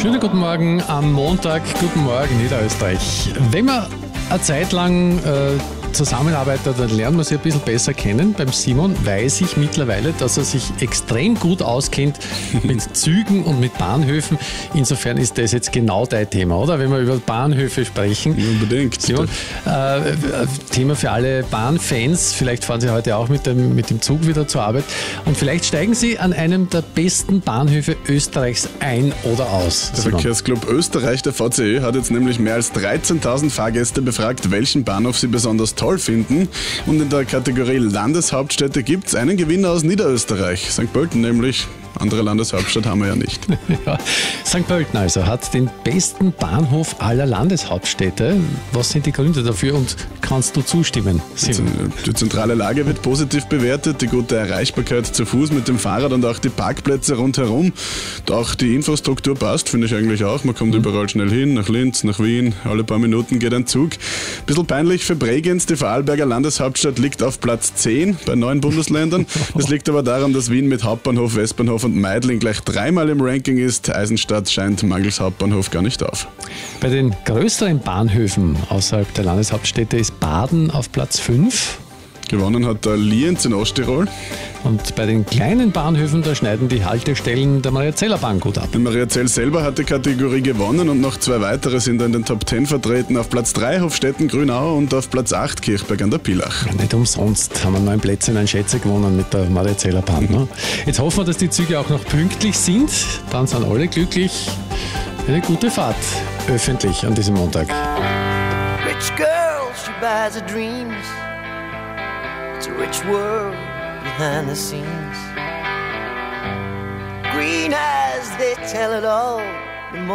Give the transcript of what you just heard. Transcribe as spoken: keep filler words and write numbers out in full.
Schönen guten Morgen am Montag. Guten Morgen, Niederösterreich. Wenn man eine Zeit lang äh, zusammenarbeitet, dann lernt man sich ein bisschen besser kennen. Beim Simon weiß ich mittlerweile, dass er sich extrem gut auskennt mit Zügen und mit Bahnhöfen. Insofern ist das jetzt genau dein Thema, oder? Wenn wir über Bahnhöfe sprechen. Unbedingt. Simon, äh, Thema für alle Bahnfans. Vielleicht fahren Sie heute auch mit dem, mit dem Zug wieder zur Arbeit. Und vielleicht steigen Sie an einem der besten Bahnhöfe Österreichs ein oder aus. Der Verkehrsclub Österreich, der V C Ö, hat jetzt nämlich mehr als dreizehntausend Fahrgäste befragt, welchen Bahnhof sie besonders toll finden. Und in der Kategorie Landeshauptstädte gibt es einen Gewinner aus Niederösterreich. Sankt Pölten nämlich. Andere Landeshauptstadt haben wir ja nicht. Ja, Sankt Pölten also hat den besten Bahnhof aller Landeshauptstädte. Was sind die Gründe dafür und kannst du zustimmen, Simon? Die zentrale Lage wird positiv bewertet, die gute Erreichbarkeit zu Fuß mit dem Fahrrad und auch die Parkplätze rundherum. Auch die Infrastruktur passt, finde ich eigentlich auch. Man kommt mhm. überall schnell hin, nach Linz, nach Wien, alle paar Minuten geht ein Zug. Bisschen peinlich für Bregenz, die Vorarlberger Landeshauptstadt liegt auf Platz zehn bei neun Bundesländern. Das liegt aber daran, dass Wien mit Hauptbahnhof, Westbahnhof und Meidling gleich dreimal im Ranking ist. Eisenstadt scheint mangels Hauptbahnhof gar nicht auf. Bei den größeren Bahnhöfen außerhalb der Landeshauptstädte ist Baden auf Platz fünf. Gewonnen hat der Lienz in Osttirol. Und bei den kleinen Bahnhöfen, da schneiden die Haltestellen der Mariazellerbahn gut ab. Die Mariazell selber hat die Kategorie gewonnen und noch zwei weitere sind in den Top zehn vertreten. Auf Platz drei Hofstetten-Grünau und auf Platz acht Kirchberg an der Pielach. Ja, nicht umsonst haben wir neun Plätze in ein Schätze gewonnen mit der Mariazellerbahn. Ne? Jetzt hoffen wir, dass die Züge auch noch pünktlich sind. Dann sind alle glücklich. Eine gute Fahrt, öffentlich an diesem Montag. Rich girl, she buys her dreams. It's a rich world behind the scenes. Green eyes, they tell it all.